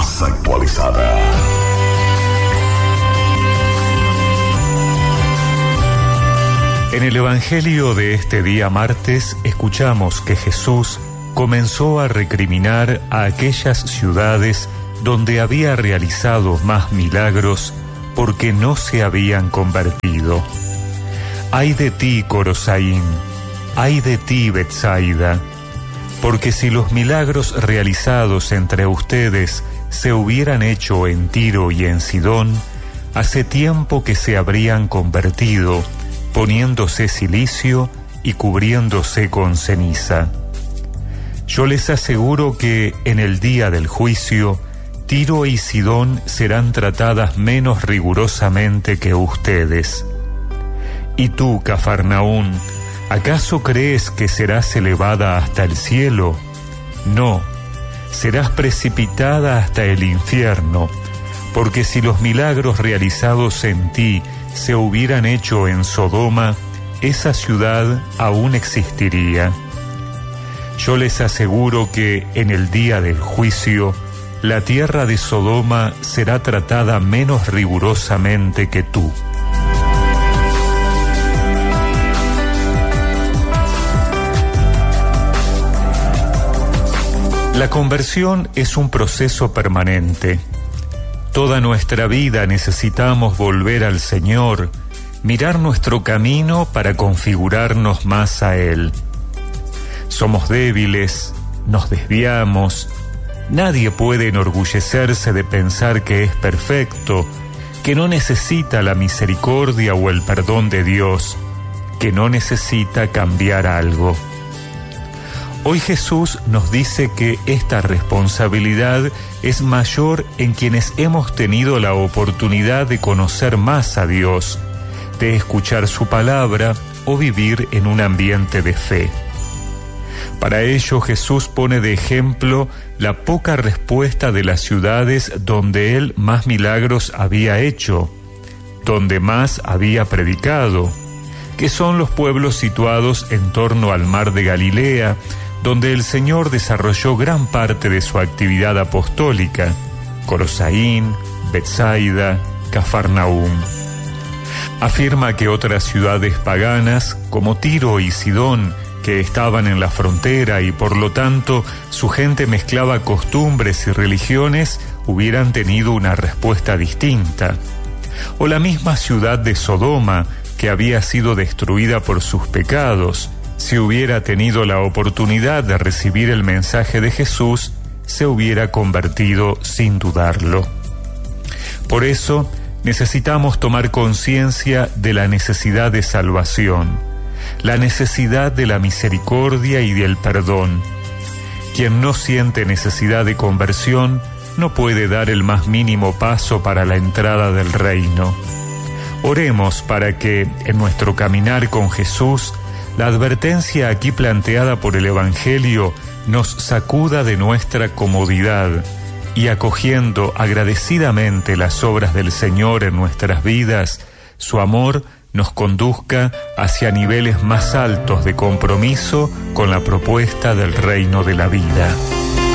más actualizada. En el Evangelio de este día martes escuchamos que Jesús comenzó a recriminar a aquellas ciudades donde había realizado más milagros porque no se habían convertido. ¡Ay de ti, Corosaín! ¡Ay de ti, Betsaida! Porque si los milagros realizados entre ustedes se hubieran hecho en Tiro y en Sidón, hace tiempo que se habrían convertido, poniéndose cilicio y cubriéndose con ceniza. Yo les aseguro que en el día del juicio, Tiro y Sidón serán tratadas menos rigurosamente que ustedes. Y tú, Cafarnaún, ¿acaso crees que serás elevada hasta el cielo? No, serás precipitada hasta el infierno, porque si los milagros realizados en ti se hubieran hecho en Sodoma, esa ciudad aún existiría. Yo les aseguro que en el día del juicio, la tierra de Sodoma será tratada menos rigurosamente que tú. La conversión es un proceso permanente. Toda nuestra vida necesitamos volver al Señor, mirar nuestro camino para configurarnos más a Él. Somos débiles, nos desviamos. Nadie puede enorgullecerse de pensar que es perfecto, que no necesita la misericordia o el perdón de Dios, que no necesita cambiar algo. Hoy Jesús nos dice que esta responsabilidad es mayor en quienes hemos tenido la oportunidad de conocer más a Dios, de escuchar su palabra o vivir en un ambiente de fe. Para ello Jesús pone de ejemplo la poca respuesta de las ciudades donde Él más milagros había hecho, donde más había predicado, que son los pueblos situados en torno al mar de Galilea, donde el Señor desarrolló gran parte de su actividad apostólica: Corosaín, Betsaida, Cafarnaún. Afirma que otras ciudades paganas, como Tiro y Sidón, que estaban en la frontera y por lo tanto su gente mezclaba costumbres y religiones, hubieran tenido una respuesta distinta. O la misma ciudad de Sodoma, que había sido destruida por sus pecados, si hubiera tenido la oportunidad de recibir el mensaje de Jesús, se hubiera convertido sin dudarlo. Por eso, necesitamos tomar conciencia de la necesidad de salvación, la necesidad de la misericordia y del perdón. Quien no siente necesidad de conversión no puede dar el más mínimo paso para la entrada del reino. Oremos para que, en nuestro caminar con Jesús, la advertencia aquí planteada por el Evangelio nos sacuda de nuestra comodidad y, acogiendo agradecidamente las obras del Señor en nuestras vidas, su amor nos conduzca hacia niveles más altos de compromiso con la propuesta del reino de la vida.